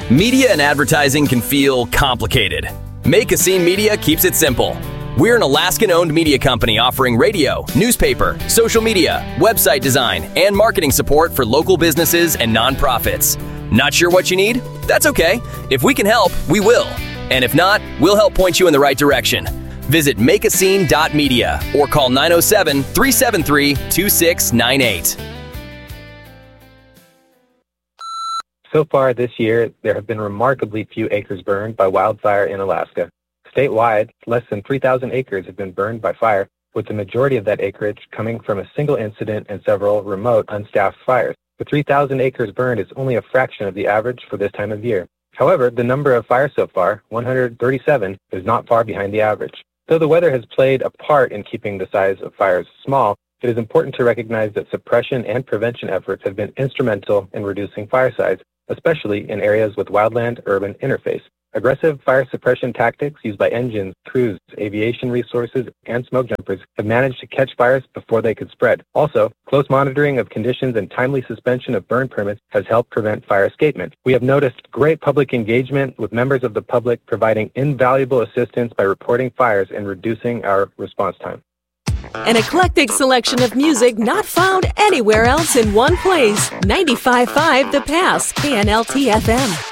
Media and advertising can feel complicated. Make a Scene Media keeps it simple. We're an Alaskan-owned media company offering radio, newspaper, social media, website design, and marketing support for local businesses and nonprofits. Not sure what you need? That's okay. If we can help, we will. And if not, we'll help point you in the right direction. Visit makeascene.media or call 907-373-2698. So far this year, there have been remarkably few acres burned by wildfire in Alaska. Statewide, less than 3,000 acres have been burned by fire, with the majority of that acreage coming from a single incident and several remote, unstaffed fires. The 3,000 acres burned is only a fraction of the average for this time of year. However, the number of fires so far, 137, is not far behind the average. Though the weather has played a part in keeping the size of fires small, it is important to recognize that suppression and prevention efforts have been instrumental in reducing fire size, especially in areas with wildland-urban interface. Aggressive fire suppression tactics used by engines, crews, aviation resources, and smoke jumpers have managed to catch fires before they could spread. Also, close monitoring of conditions and timely suspension of burn permits has helped prevent fire escapement. We have noticed great public engagement, with members of the public providing invaluable assistance by reporting fires and reducing our response time. An eclectic selection of music not found anywhere else in one place. 95.5 The Pass, KNLT FM.